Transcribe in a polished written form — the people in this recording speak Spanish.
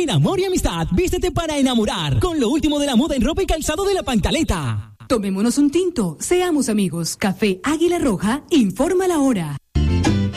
En Amor y Amistad, vístete para enamorar con lo último de la moda en ropa y calzado de La Pantaleta. Tomémonos un tinto, seamos amigos. Café Águila Roja informa la hora.